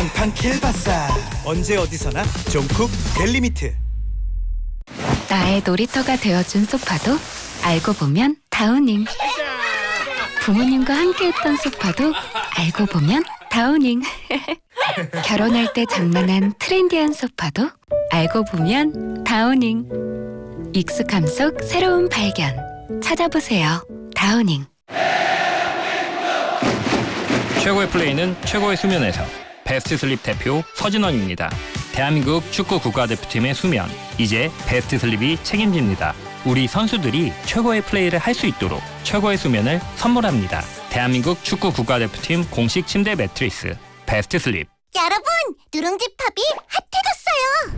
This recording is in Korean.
팡팡 킬바사. 언제 어디서나 종쿡 벨리미트. 나의 놀이터가 되어준 소파도 알고 보면 다우닝. 부모님과 함께했던 소파도 알고 보면 다우닝. 결혼할 때 장만한 트렌디한 소파도 알고 보면 다우닝. 익숙함 속 새로운 발견. 찾아보세요. 다우닝. 최고의 플레이는 최고의 수면에서. 베스트 슬립 대표 서진원입니다. 대한민국 축구 국가대표팀의 수면, 이제 베스트 슬립이 책임집니다. 우리 선수들이 최고의 플레이를 할 수 있도록 최고의 수면을 선물합니다. 대한민국 축구 국가대표팀 공식 침대 매트리스 베스트 슬립. 여러분, 누룽지 팝이 핫해졌어요.